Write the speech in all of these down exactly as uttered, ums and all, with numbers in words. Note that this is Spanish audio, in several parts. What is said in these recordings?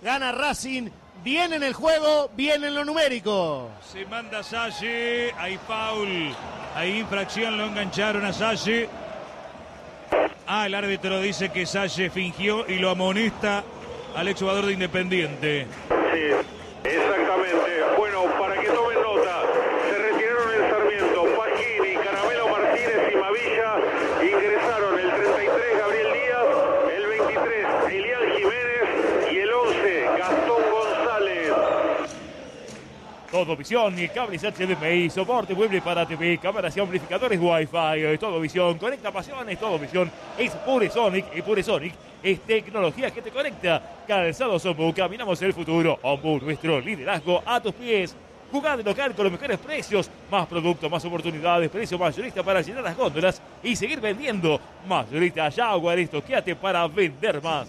gana Racing, bien en el juego, bien en lo numérico. Se manda Salle, hay foul, hay infracción, lo engancharon a Salle. Ah, el árbitro dice que Salle fingió y lo amonesta al exjugador de Independiente. Sí, exactamente. Bueno, para que tomen nota, se retiraron el Sarmiento, Pagini, Caramelo Martínez y Mavilla, ingresaron el treinta y tres Gabriel Díaz, el veintitrés Elial Jiménez y el once Gastón González. Todo Visión y cables H D M I, soporte mueble para T V, cámaras y amplificadores Wi-Fi. Todo Visión, conecta pasiones. Todo Visión es Pure Sonic y Pure Sonic es tecnología que te conecta. Calzados Ombu, caminamos el futuro. Ombu, nuestro liderazgo a tus pies. Jugá de local con los mejores precios, más productos, más oportunidades, precio mayorista para llenar las góndolas y seguir vendiendo. Mayorista Jaguar, estoqueate para vender más.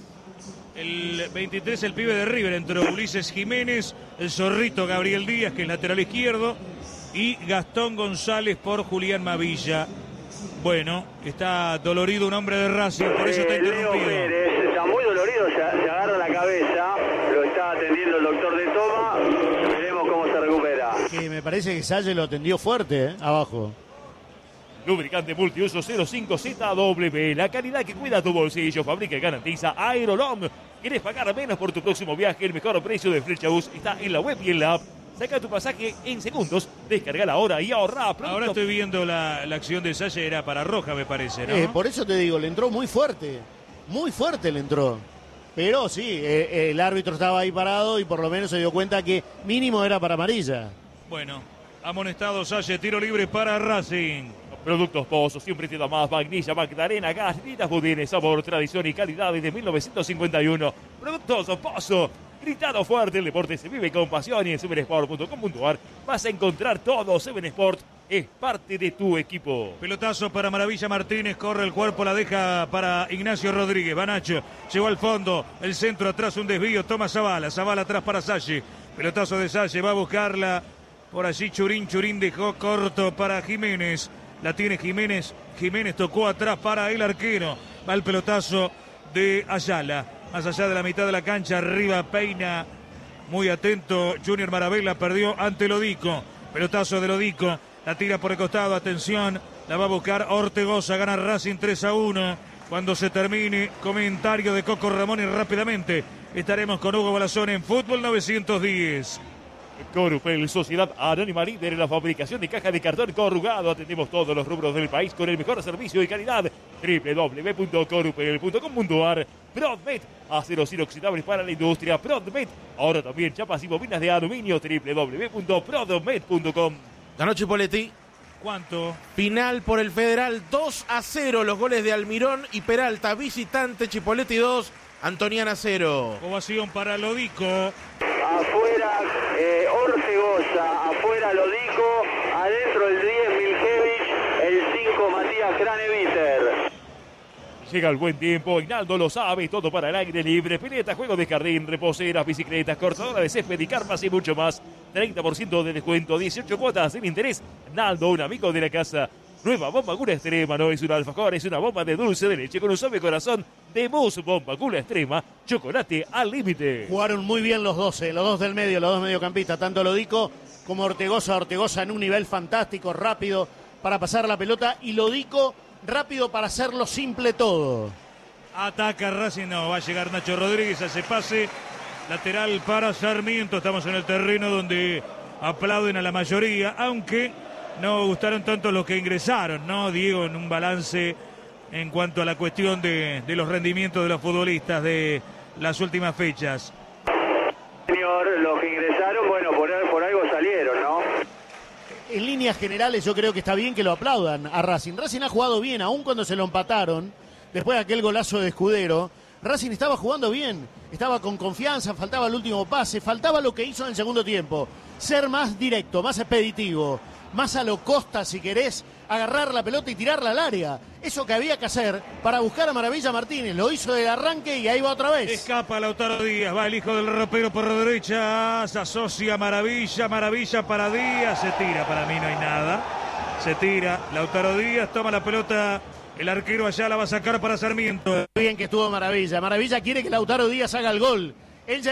El veintitrés, el pibe de River, entró Ulises Jiménez, el zorrito Gabriel Díaz, que es lateral izquierdo, y Gastón González por Julián Mavilla. Bueno, está dolorido un hombre de Racing, por eso está interrumpido. Leo Pérez está muy dolorido, se, se agarra la cabeza, lo está atendiendo el doctor de Toma, veremos cómo se recupera. Que me parece que Salle lo atendió fuerte, ¿eh? Abajo. Lubricante multiuso cero cinco Z W, la calidad que cuida tu bolsillo, fabrica y garantiza Aerolom. ¿Quieres pagar menos por tu próximo viaje? El mejor precio de Flechabús está en la web y en la app. Saca tu pasaje en segundos, descarga ahora y ahorra. Producto. Ahora estoy viendo la, la acción de Salle, era para Roja, me parece, ¿no? Eh, por eso te digo, le entró muy fuerte, muy fuerte le entró. Pero sí, eh, el árbitro estaba ahí parado y por lo menos se dio cuenta que mínimo era para amarilla. Bueno, amonestado Salle, tiro libre para Racing. Productos Pozo, siempre te da más. Vainilla, Magdalena, galletitas, budines, sabor, tradición y calidad desde mil novecientos cincuenta y uno. Productos Pozo, gritado fuerte, el deporte se vive con pasión y en seven sport punto com punto a r vas a encontrar todo. Seven Sport es parte de tu equipo. Pelotazo para Maravilla Martínez, corre el cuerpo, la deja para Ignacio Rodríguez. Va Nacho, llegó al fondo, el centro atrás, un desvío, toma Zavala, Zavala atrás para Salle. Pelotazo de Salle, va a buscarla. Por allí Churín, Churín dejó corto para Jiménez. La tiene Jiménez, Jiménez tocó atrás para el arquero. Va el pelotazo de Ayala. Más allá de la mitad de la cancha, arriba peina. Muy atento, Junior Maravilla perdió ante Lodico. Pelotazo de Lodico, la tira por el costado, atención. La va a buscar Ortegoza, gana Racing tres a uno. Cuando se termine, comentario de Coco Ramón y rápidamente estaremos con Hugo Balazón en Fútbol novecientos diez. Corupel, Sociedad Anónima, líder en la fabricación de caja de cartón corrugado. Atendemos todos los rubros del país con el mejor servicio y calidad. doble u doble u doble u punto corupel punto com punto a r. Prodmet, aceros inoxidables para la industria. Prodmet, ahora también chapas y bobinas de aluminio. doble u doble u doble u punto prodmet punto com. Ganó Chipoletti. ¿Cuánto? Final por el Federal, dos a cero. Los goles de Almirón y Peralta. Visitante, Chipoletti dos, Antoniana cero. Ovación para Lodico. Afuera eh, Ortegoza, afuera Lodico, adentro el diez Milkevich, el cinco Matías Craneviter. Llega el buen tiempo, Hinaldo lo sabe, todo para el aire libre, pileta, juego de jardín, reposeras, bicicletas, cortadora de césped y carpas y mucho más. treinta por ciento de descuento, dieciocho cuotas sin interés. Naldo, un amigo de la casa. Nueva bomba Gula Extrema, no es un alfajor, es una bomba de dulce de leche con un suave corazón de mousse. Bomba Gula Extrema, chocolate al límite. Jugaron muy bien los doce, los dos del medio, los dos mediocampistas, tanto Lodico como Ortegoza. Ortegoza en un nivel fantástico, rápido para pasar la pelota, y Lodico rápido para hacerlo simple todo. Ataca Racing, no, va a llegar Nacho Rodríguez, hace pase lateral para Sarmiento. Estamos en el terreno donde aplauden a la mayoría, aunque no gustaron tanto los que ingresaron, ¿no, Diego? En un balance en cuanto a la cuestión de, de los rendimientos de los futbolistas de las últimas fechas. Señor, los que ingresaron, bueno, por, por algo salieron, ¿no? En líneas generales yo creo que está bien que lo aplaudan a Racing. Racing ha jugado bien, aun cuando se lo empataron, después de aquel golazo de Escudero. Racing estaba jugando bien, estaba con confianza, faltaba el último pase, faltaba lo que hizo en el segundo tiempo. Ser más directo, más expeditivo, más a lo Costa, si querés, agarrar la pelota y tirarla al área. Eso que había que hacer para buscar a Maravilla Martínez. Lo hizo del arranque y ahí va otra vez. Escapa Lautaro Díaz, va el hijo del ropero por la derecha, se asocia Maravilla, Maravilla para Díaz, se tira, para mí no hay nada. Se tira, Lautaro Díaz, toma la pelota, el arquero allá la va a sacar para Sarmiento. Bien que estuvo Maravilla. Maravilla quiere que Lautaro Díaz haga el gol.